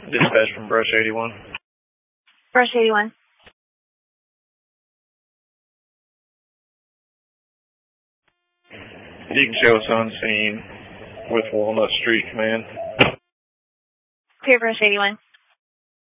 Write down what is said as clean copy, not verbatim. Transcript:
Dispatch from Brush 81. Brush 81. You can show us on scene with Walnut Street, command. Clear, Brush 81.